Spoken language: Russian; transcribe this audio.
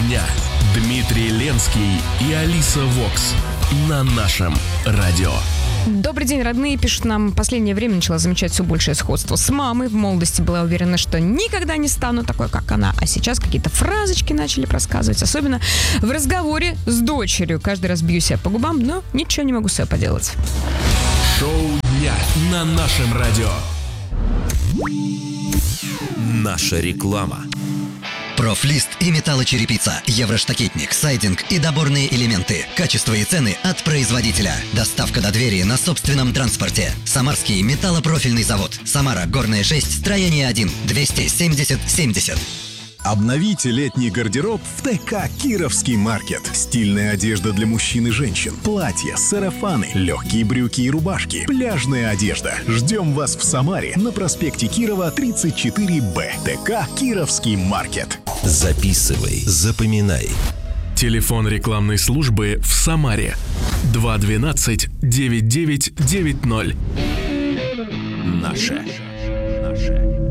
дня. Дмитрий Ленский и Алиса Вокс на нашем радио. Добрый день, родные, пишут нам. Последнее время начала замечать все большее сходство с мамой. В молодости была уверена, что никогда не стану такой, как она. А сейчас какие-то фразочки начали просказывать. Особенно в разговоре с дочерью. Каждый раз бью себя по губам, но ничего не могу с собой поделать. Шоу дня на нашем радио. Наша реклама. Профлист и металлочерепица, евроштакетник, сайдинг и доборные элементы. Качество и цены от производителя. Доставка до двери на собственном транспорте. Самарский металлопрофильный завод. Самара, Горная 6, строение 1, 270-70. Обновите летний гардероб в ТК «Кировский маркет». Стильная одежда для мужчин и женщин. Платья, сарафаны, легкие брюки и рубашки. Пляжная одежда. Ждем вас в Самаре на проспекте Кирова, 34Б. ТК «Кировский маркет». Записывай, запоминай. Телефон рекламной службы в Самаре 212-9990. Наше.